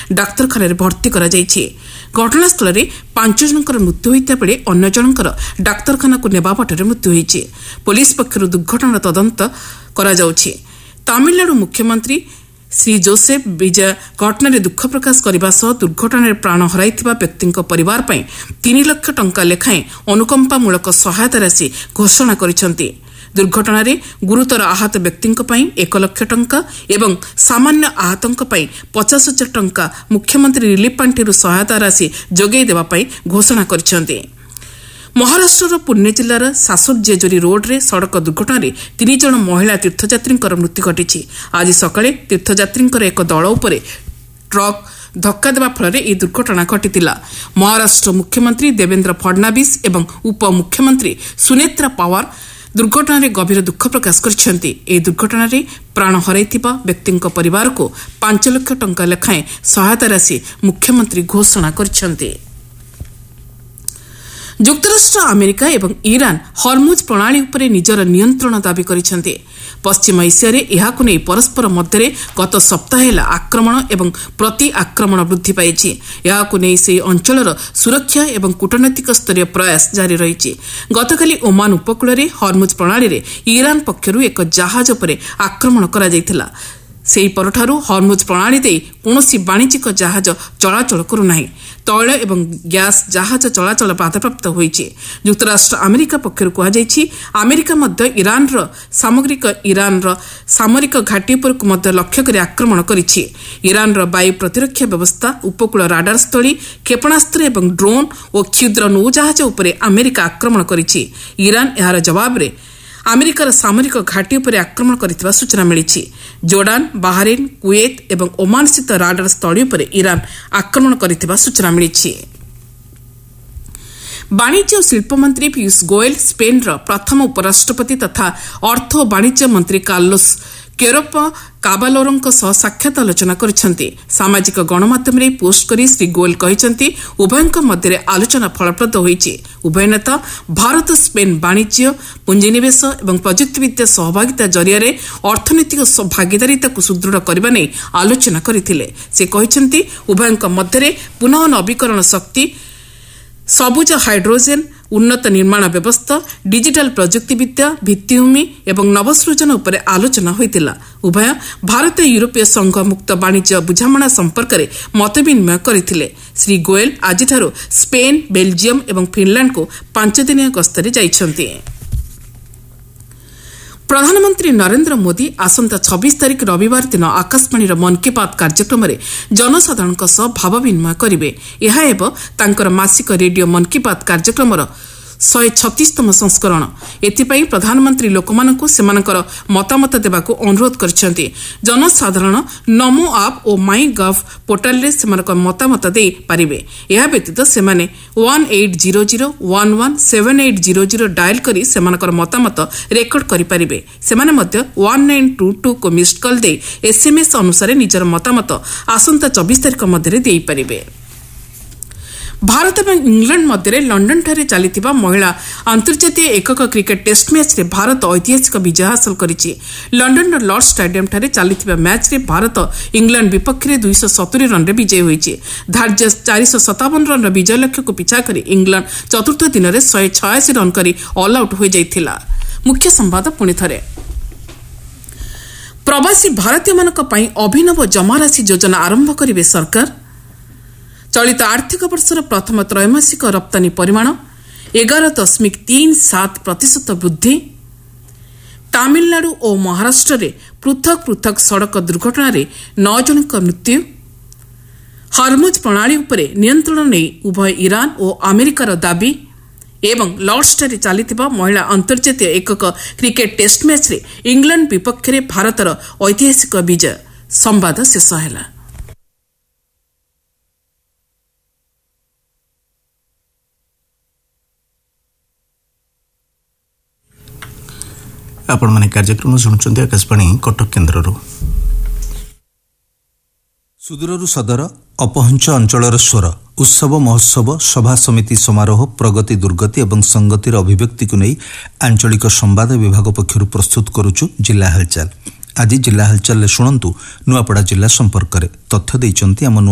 ଡାକ୍ତରଖାନାରେ ଭର୍ତ୍ତି କରାଯାଇଛି। ଘଟଣାସ୍ଥଳରେ 5 ଜଣଙ୍କର ମୃତ୍ୟୁ ହୋଇଥିବା ବେଳେ ଅନ୍ୟ ଜଣଙ୍କର ଡାକ୍ତରଖାନାକୁ ନେବା ବାଟରେ ମୃତ୍ୟୁ ହୋଇଛି। ପୁଲିସ୍ ପକ୍ଷରୁ ଦୁର୍ଘଟଣାର ତଦନ୍ତ କରାଯାଉଛି। ତାମିଲନାଡୁ ମୁଖ୍ୟମନ୍ତ୍ରୀ ଶ୍ରୀ ଜୋସେଫ ବିଜୟ ଘଟଣାରେ ଦୁଃଖ ପ୍ରକାଶ କରିବା ସହ ଦୁର୍ଘଟଣାରେ ପ୍ରାଣ ହରାଇଥିବା ବ୍ୟକ୍ତିଙ୍କ ପରିବାର ପାଇଁ 3 ଲକ୍ଷ ଟଙ୍କା ଲେଖାଏଁ ଅନୁକମ୍ପାମୂଳକ ସହାୟତା ରାଶି ଘୋଷଣା କରିଛନ୍ତି। ଦୁର୍ଘଟଣାରେ ଗୁରୁତର ଆହତ ବ୍ୟକ୍ତିଙ୍କ ପାଇଁ 1 ଲକ୍ଷ ଟଙ୍କା ଏବଂ ସାମାନ୍ୟ ଆହତଙ୍କ ପାଇଁ 50,000 ଟଙ୍କା ମୁଖ୍ୟମନ୍ତ୍ରୀ ରିଲିଫ୍ ପାଣ୍ଠିରୁ ସହାୟତା ରାଶି ଯୋଗାଇ ଦେବା ପାଇଁ ଘୋଷଣା କରିଛନ୍ତି। ମହାରାଷ୍ଟ୍ରର ପୁନେ ଜିଲ୍ଲାର ସାସୋର ଜେଜୁରୀ ରୋଡ୍ରେ ସଡ଼କ ଦୁର୍ଘଟଣାରେ 3 ଜଣ ମହିଳା ତୀର୍ଥଯାତ୍ରୀଙ୍କର ମୃତ୍ୟୁ ଘଟିଛି। ଆଜି ସକାଳେ ତୀର୍ଥଯାତ୍ରୀଙ୍କର ଏକ ଦଳ ଉପରେ ଟ୍ରକ୍ ଧକ୍କା ଦେବା ଫଳରେ ଏହି ଦୁର୍ଘଟଣା ଘଟିଥିଲା। ମହାରାଷ୍ଟ୍ର ମୁଖ୍ୟମନ୍ତ୍ରୀ ଦେବେନ୍ଦ୍ର ଫଡନାବିସ୍ ଏବଂ ଉପମୁଖ୍ୟମନ୍ତ୍ରୀ ସୁନେତ୍ରା ପାୱାର ଦୁର୍ଘଟଣାରେ ଗଭୀର ଦୁଃଖ ପ୍ରକାଶ କରିଛନ୍ତି। ଏହି ଦୁର୍ଘଟଣାରେ ପ୍ରାଣ ହରାଇଥିବା ବ୍ୟକ୍ତିଙ୍କ ପରିବାରକୁ 5 ଲକ୍ଷ ଟଙ୍କା ଲେଖାଏଁ ସହାୟତା ରାଶି ମୁଖ୍ୟମନ୍ତ୍ରୀ ଘୋଷଣା କରିଛନ୍ତି। ଯୁକ୍ତରାଷ୍ଟ୍ର ଆମେରିକା ଏବଂ ଇରାନ୍ ହର୍ମୁଜ୍ ପ୍ରଣାଳୀ ଉପରେ ନିଜର ନିୟନ୍ତ୍ରଣ ଦାବି କରିଛନ୍ତି। ପଶ୍ଚିମ ଏସିଆରେ ଏହାକୁ ନେଇ ପରସ୍ପର ମଧ୍ୟରେ ଗତ ସପ୍ତାହ ହେଲା ଆକ୍ରମଣ ଏବଂ ପ୍ରତି ଆକ୍ରମଣ ବୃଦ୍ଧି ପାଇଛି। ଏହାକୁ ନେଇ ସେହି ଅଞ୍ଚଳର ସୁରକ୍ଷା ଏବଂ କୂଟନୈତିକ ସ୍ତରୀୟ ପ୍ରୟାସ ଜାରି ରହିଛି। ଗତକାଲି ଓମାନ ଉପକୂଳରେ ହର୍ମୁଜ୍ ପ୍ରଣାଳୀରେ ଇରାନ୍ ପକ୍ଷରୁ ଏକ ଜାହାଜ ଉପରେ ଆକ୍ରମଣ କରାଯାଇଥିଲା। ସେହି ପରଠାରୁ ହର୍ମୁଜ୍ ପ୍ରଣାଳୀ ଦେଇ କୌଣସି ବାଣିଜ୍ୟିକ ଜାହାଜ ଚଳାଚଳ କରୁନାହିଁ। ତୈଳ ଏବଂ ଗ୍ୟାସ୍ ଜାହାଜ ଚଳାଚଳ ବାଧାପ୍ରାପ୍ତ ହୋଇଛି। ଯୁକ୍ତରାଷ୍ଟ୍ର ଆମେରିକା ପକ୍ଷରୁ କୁହାଯାଇଛି ଆମେରିକା ମଧ୍ୟ ଇରାନ୍ର ସାମରିକ ଘାଟି ଉପରକୁ ମଧ୍ୟ ଲକ୍ଷ୍ୟ କରି ଆକ୍ରମଣ କରିଛି। ଇରାନ୍ର ବାୟୁ ପ୍ରତିରକ୍ଷା ବ୍ୟବସ୍ଥା, ଉପକୂଳ ରାଡାର ସ୍ଥଳୀ, କ୍ଷେପଣାସ୍ତ୍ର ଏବଂ ଡ୍ରୋନ୍ ଓ କ୍ଷୁଦ୍ର ନୌଜାହାଜ ଉପରେ ଆମେରିକା ଆକ୍ରମଣ କରିଛି। ଇରାନ୍ ଏହାର ଜବାବରେ ଆମେରିକାର ସାମରିକ ଘାଟି ଉପରେ ଆକ୍ରମଣ କରିଥିବା ସୂଚନା ମିଳିଛି। ଜୋର୍ଡାନ, ବାହାରିନ୍, କୁଏତ୍ ଏବଂ ଓମାନ ସ୍ଥିତ ରାଡାର ସ୍ଥଳୀ ଉପରେ ଇରାନ୍ ଆକ୍ରମଣ କରିଥିବା ସୂଚନା ମିଳିଛି। ବାଣିଜ୍ୟ ଓ ଶିଳ୍ପ ମନ୍ତ୍ରୀ ପୀୟୁଷ ଗୋଏଲ୍ ସ୍ପେନ୍ର ପ୍ରଥମ ଉପରାଷ୍ଟ୍ରପତି ତଥା ଅର୍ଥ ଓ ବାଣିଜ୍ୟ ମନ୍ତ୍ରୀ କାର୍ଲୋସ୍ କେରୋପ କାବାଲୋରଙ୍କ ସହ ସାକ୍ଷାତ ଆଲୋଚନା କରିଛନ୍ତି। ସାମାଜିକ ଗଣମାଧ୍ୟମରେ ପୋଷ୍ଟ କରି ଶ୍ରୀ ଗୋଏଲ୍ କହିଛନ୍ତି ଉଭୟଙ୍କ ମଧ୍ୟରେ ଆଲୋଚନା ଫଳପ୍ରଦ ହୋଇଛି। ଉଭୟ ନେତା ଭାରତ ସ୍ପେନ୍ ବାଣିଜ୍ୟ, ପୁଞ୍ଜିନିବେଶ ଏବଂ ପ୍ରଯୁକ୍ତିବିଦ୍ୟା ସହଭାଗିତା ଜରିଆରେ ଅର୍ଥନୈତିକ ଭାଗିଦାରିତାକୁ ସୁଦୃଢ଼ କରିବା ନେଇ ଆଲୋଚନା କରିଥିଲେ। ସେ କହିଛନ୍ତି ଉଭୟଙ୍କ ମଧ୍ୟରେ ପୁନଃ ନବୀକରଣ ଶକ୍ତି, ସବୁଜ ହାଇଡ୍ରୋଜେନ୍, ଉନ୍ନତ ନିର୍ମାଣ ବ୍ୟବସ୍ଥା, ଡିଜିଟାଲ ପ୍ରଯୁକ୍ତିବିଦ୍ୟା, ଭିତ୍ତିଭୂମି ଏବଂ ନବସୃଜନ ଉପରେ ଆଲୋଚନା ହୋଇଥିଲା। ଉଭୟ ଭାରତ ୟୁରୋପୀୟ ସଂଘ ମୁକ୍ତ ବାଣିଜ୍ୟ ବୁଝାମଣା ସମ୍ପର୍କରେ ମତବିନିମୟ କରିଥିଲେ। ଶ୍ରୀ ଗୋଏଲ୍ ଆଜିଠାରୁ ସ୍ପେନ୍, ବେଲ୍ଜିୟମ୍ ଏବଂ ଫିନ୍ଲାଣ୍ଡକୁ 5 ଦିନିଆ ଗସ୍ତରେ ଯାଇଛନ୍ତି। ପ୍ରଧାନମନ୍ତ୍ରୀ ନରେନ୍ଦ୍ର ମୋଦି ଆସନ୍ତା 26 ତାରିଖ ରବିବାର ଦିନ ଆକାଶବାଣୀର ମନ୍ କି ବାତ୍ କାର୍ଯ୍ୟକ୍ରମରେ ଜନସାଧାରଣଙ୍କ ସହ ଭାବ ବିନିମୟ କରିବେ। ଏହା ହେବ ତାଙ୍କର ମାସିକ ରେଡିଓ ମନ୍ କି ବାତ୍ କାର୍ଯ୍ୟକ୍ରମର 136ତମ ସଂସ୍କରଣ। ଏଥିପାଇଁ ପ୍ରଧାନମନ୍ତ୍ରୀ ଲୋକମାନଙ୍କୁ ସେମାନଙ୍କର ମତାମତ ଦେବାକୁ ଅନୁରୋଧ କରିଛନ୍ତି। ଜନସାଧାରଣ ନମୋ ଆପ୍ ଓ ମାଇ ଗଭ୍ ପୋର୍ଟାଲରେ ସେମାନଙ୍କ ମତାମତ ଦେଇପାରିବେ। ଏହା ବ୍ୟତୀତ ସେମାନେ 1800117800 ଡାଏଲ୍ କରି ସେମାନଙ୍କର ମତାମତ ରେକର୍ଡ କରିପାରିବେ। ସେମାନେ ମଧ୍ୟ 1922କୁ ମିସ୍ଡ କଲ୍ ଦେଇ ଏସ୍ଏମ୍ଏସ୍ ଅନୁସାରେ ନିଜର ମତାମତ ଆସନ୍ତା 24 ତାରିଖ ମଧ୍ୟରେ ଦେଇପାରିବେ। ଭାରତ ଏବଂ ଇଂଲଣ୍ଡ ମଧ୍ୟରେ ଲଣ୍ଡନଠାରେ ଚାଲିଥିବା ମହିଳା ଆନ୍ତର୍ଜାତୀୟ ଏକକ କ୍ରିକେଟ୍ ଟେଷ୍ଟ ମ୍ୟାଚ୍ରେ ଭାରତ ଐତିହାସିକ ବିଜୟ ହାସଲ କରିଛି। ଲଣ୍ଡନର ଲର୍ଡସ୍ ଷ୍ଟାଡିୟମ୍ଠାରେ ଚାଲିଥିବା ମ୍ୟାଚ୍ରେ ଭାରତ ଇଂଲଣ୍ଡ ବିପକ୍ଷରେ 270 ରନ୍ରେ ବିଜୟୀ ହୋଇଛି। ଧାର୍ଯ୍ୟ 457 ରନ୍ର ବିଜୟ ଲକ୍ଷ୍ୟକୁ ପିଛା କରି ଇଂଲଣ୍ଡ ଚତୁର୍ଥ ଦିନରେ 186 ରନ୍ କରି ଅଲ୍ ଆଉଟ୍ ହୋଇଯାଇଥିଲା। ମୁଖ୍ୟ ସମ୍ବାଦ ପୁଣିଥରେ। ପ୍ରବାସୀ ଭାରତୀୟମାନଙ୍କ ପାଇଁ ଅଭିନବ ଜମାରାଶି ଯୋଜନା ଆରମ୍ଭ କରିବେ ସରକାର। ଚଳିତ ଆର୍ଥିକ ବର୍ଷର ପ୍ରଥମ ତ୍ରୈମାସିକ ରପ୍ତାନୀ ପରିମାଣ 11.37% ବୃଦ୍ଧି। ତାମିଲନାଡୁ ଓ ମହାରାଷ୍ଟ୍ରରେ ପୃଥକ ପୃଥକ ସଡ଼କ ଦୁର୍ଘଟଣାରେ 9 ଜଣଙ୍କ ମୃତ୍ୟୁ। ହର୍ମୁଜ୍ ପ୍ରଣାଳୀ ଉପରେ ନିୟନ୍ତ୍ରଣ ନେଇ ଉଭୟ ଇରାନ୍ ଓ ଆମେରିକାର ଦାବି ଏବଂ ଲର୍ଡସଠାରେ ଚାଲିଥିବା ମହିଳା ଆନ୍ତର୍ଜାତୀୟ ଏକକ କ୍ରିକେଟ୍ ଟେଷ୍ଟ ମ୍ୟାଚ୍ରେ ଇଂଲଣ୍ଡ ବିପକ୍ଷରେ ଭାରତର ଐତିହାସିକ ବିଜୟ। ସମ୍ବାଦ ଶେଷ ହେଲା। ଆପଣମାନେ କାର୍ଯ୍ୟକ୍ରମ ଶୁଣୁଛନ୍ତି ଆକାଶବାଣୀ କଟକ କେନ୍ଦ୍ରରୁ। ସୁଦୂରରୁ ସଦର, ଅପହଞ୍ଚ ଅଞ୍ଚଳର ସ୍ୱର, ଉତ୍ସବ ମହୋତ୍ସବ, ସଭା ସମିତି ସମାରୋହ, ପ୍ରଗତି ଦୁର୍ଗତି ଏବଂ ସଂଗତିର ଅଭିବ୍ୟକ୍ତିକୁ ନେଇ ଆଞ୍ଚଳିକ ସମ୍ବାଦ ବିଭାଗ ପକ୍ଷରୁ ପ୍ରସ୍ତୁତ କରୁଛୁ ଜିଲ୍ଲା ହାଲଚାଲ। ଆଜି ଜିଲ୍ଲା ହାଲଚାଲରେ ଶୁଣନ୍ତୁ ନୂଆପଡ଼ା ଜିଲ୍ଲା ସମ୍ପର୍କରେ ତଥ୍ୟ ଦେଇଛନ୍ତି ଆମ